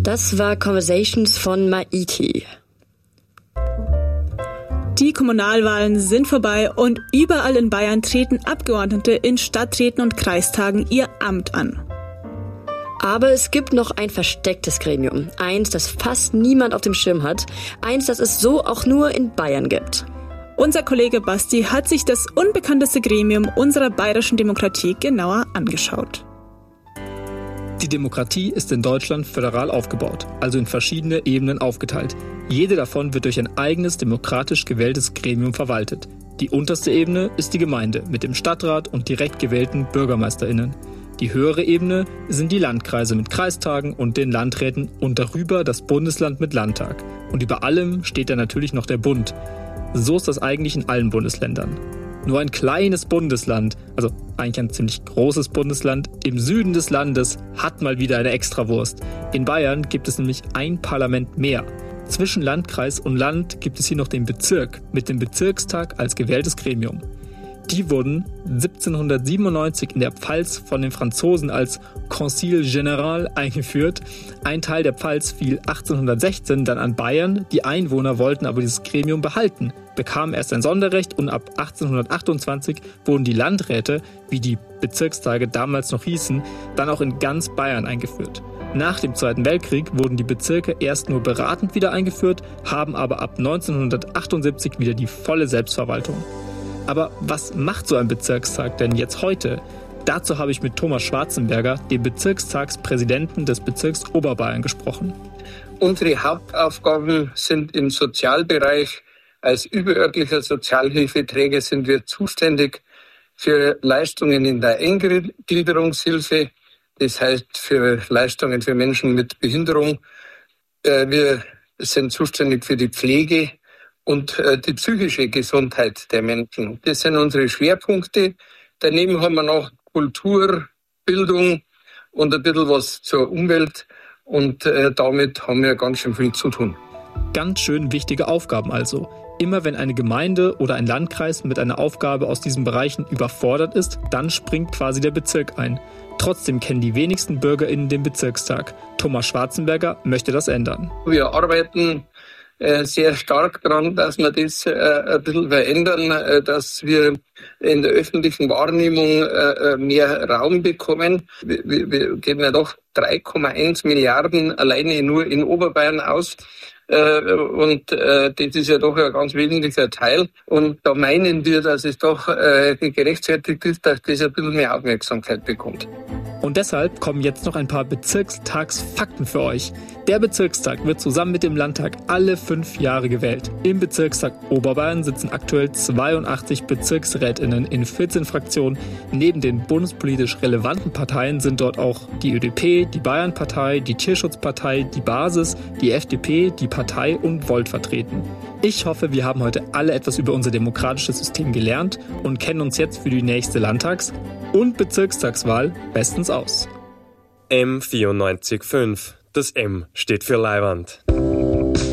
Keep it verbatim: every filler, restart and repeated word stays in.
Das war Conversations von Maiki. Die Kommunalwahlen sind vorbei und überall in Bayern treten Abgeordnete in Stadträten und Kreistagen ihr Amt an. Aber es gibt noch ein verstecktes Gremium. Eins, das fast niemand auf dem Schirm hat. Eins, das es so auch nur in Bayern gibt. Unser Kollege Basti hat sich das unbekannteste Gremium unserer bayerischen Demokratie genauer angeschaut. Die Demokratie ist in Deutschland föderal aufgebaut, also in verschiedene Ebenen aufgeteilt. Jede davon wird durch ein eigenes demokratisch gewähltes Gremium verwaltet. Die unterste Ebene ist die Gemeinde mit dem Stadtrat und direkt gewählten BürgermeisterInnen. Die höhere Ebene sind die Landkreise mit Kreistagen und den Landräten und darüber das Bundesland mit Landtag. Und über allem steht dann natürlich noch der Bund. So ist das eigentlich in allen Bundesländern. Nur ein kleines Bundesland, also eigentlich ein ziemlich großes Bundesland, im Süden des Landes hat mal wieder eine Extrawurst. In Bayern gibt es nämlich ein Parlament mehr. Zwischen Landkreis und Land gibt es hier noch den Bezirk mit dem Bezirkstag als gewähltes Gremium. Die wurden siebzehnhundertsiebenundneunzig in der Pfalz von den Franzosen als Concile Général eingeführt. Ein Teil der Pfalz fiel achtzehnhundertsechzehn dann an Bayern. Die Einwohner wollten aber dieses Gremium behalten, bekamen erst ein Sonderrecht und ab achtzehnhundertachtundzwanzig wurden die Landräte, wie die Bezirkstage damals noch hießen, dann auch in ganz Bayern eingeführt. Nach dem Zweiten Weltkrieg wurden die Bezirke erst nur beratend wieder eingeführt, haben aber ab neunzehnhundertachtundsiebzig wieder die volle Selbstverwaltung. Aber was macht so ein Bezirkstag denn jetzt heute? Dazu habe ich mit Thomas Schwarzenberger, dem Bezirkstagspräsidenten des Bezirks Oberbayern, gesprochen. Unsere Hauptaufgaben sind im Sozialbereich. Als überörtlicher Sozialhilfeträger sind wir zuständig für Leistungen in der Eingliederungshilfe, das heißt für Leistungen für Menschen mit Behinderung. Wir sind zuständig für die Pflege und die psychische Gesundheit der Menschen. Das sind unsere Schwerpunkte. Daneben haben wir noch Kultur, Bildung und ein bisschen was zur Umwelt. Und damit haben wir ganz schön viel zu tun. Ganz schön wichtige Aufgaben also. Immer wenn eine Gemeinde oder ein Landkreis mit einer Aufgabe aus diesen Bereichen überfordert ist, dann springt quasi der Bezirk ein. Trotzdem kennen die wenigsten BürgerInnen den Bezirkstag. Thomas Schwarzenberger möchte das ändern. Wir arbeiten äh, sehr stark daran, dass wir das äh, ein bisschen verändern, äh, dass wir in der öffentlichen Wahrnehmung äh, mehr Raum bekommen. Wir, wir geben ja doch drei Komma eins Milliarden alleine nur in Oberbayern aus. Und äh, das ist ja doch ein ganz wesentlicher Teil. Und da meinen wir, dass es doch äh, gerechtfertigt ist, dass das ein bisschen mehr Aufmerksamkeit bekommt. Und deshalb kommen jetzt noch ein paar Bezirkstagsfakten für euch. Der Bezirkstag wird zusammen mit dem Landtag alle fünf Jahre gewählt. Im Bezirkstag Oberbayern sitzen aktuell zweiundachtzig BezirksrätInnen in vierzehn Fraktionen. Neben den bundespolitisch relevanten Parteien sind dort auch die Ö D P, die Bayernpartei, die Tierschutzpartei, die Basis, die F D P, die Partei und Volt vertreten. Ich hoffe, wir haben heute alle etwas über unser demokratisches System gelernt und kennen uns jetzt für die nächste Landtags- und Bezirkstagswahl bestens aus. M vierundneunzig Komma fünf. Das M steht für Leiwand.